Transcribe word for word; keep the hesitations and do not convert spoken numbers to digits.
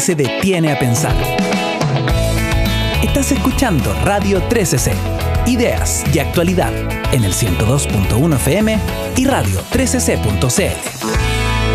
se detiene a pensar. Estás escuchando Radio trece C, ideas y actualidad en el ciento dos punto uno F M y radio trece c punto c l.